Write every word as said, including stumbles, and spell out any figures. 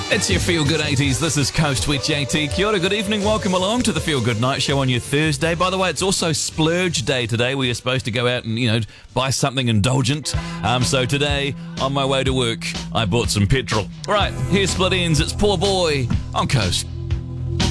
It's your Feel Good eighties. This is Coast with J T. Kia ora, good evening. Welcome along to the Feel Good Night Show on your Thursday. By the way, it's also Splurge Day today, where you're supposed to go out and, you know, buy something indulgent. Um, so today, on my way to work, I bought some petrol. All right, here's Split Ends. It's Poor Boy on Coast.